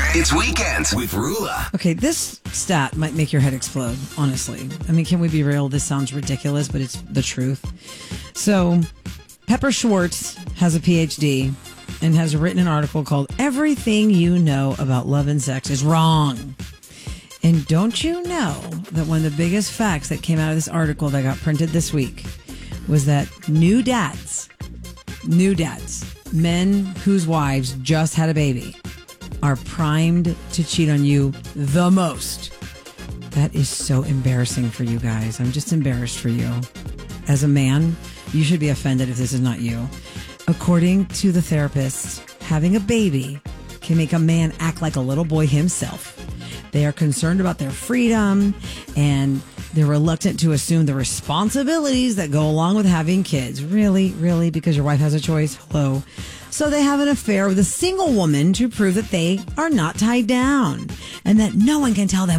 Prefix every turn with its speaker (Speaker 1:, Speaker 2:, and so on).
Speaker 1: It's Weekends with Rula.
Speaker 2: Okay, this stat might make your head explode, honestly. I mean, can we be real? This sounds ridiculous, but it's the truth. So, Pepper Schwartz has a PhD and has written an article called Everything You Know About Love and Sex is Wrong. And don't you know that one of the biggest facts that came out of this article that got printed this week was that new dads, men whose wives just had a baby, are primed to cheat on you the most. That is so embarrassing for you guys. I'm just embarrassed for you. As a man, you should be offended if this is not you. According to the therapist, having a baby can make a man act like a little boy himself. They are concerned about their freedom and they're reluctant to assume the responsibilities that go along with having kids. Really? Really? Because your wife has a choice? Hello. So they have an affair with a single woman to prove that they are not tied down and that no one can tell them